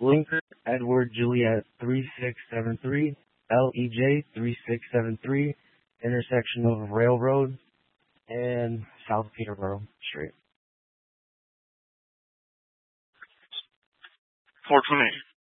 Lincoln Edward Juliet 3673, LEJ 3673, intersection of Railroad and South Peterborough Street. 420.